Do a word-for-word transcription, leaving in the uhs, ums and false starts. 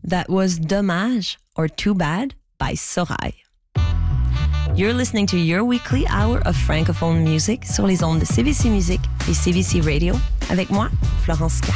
That was Dommage or Too Bad by Sorail. You're listening to your weekly hour of francophone music sur les ondes de C B C Music et C B C Radio avec moi, Florence K.